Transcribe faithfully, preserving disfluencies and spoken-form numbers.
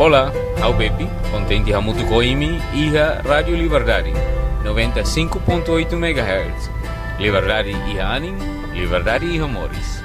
Olá, ao Pepe, contente a muito coimi e a Rádio Liberdade, noventa e cinco ponto oito megahertz. Liberdade e Anim, Liberdade e Amores.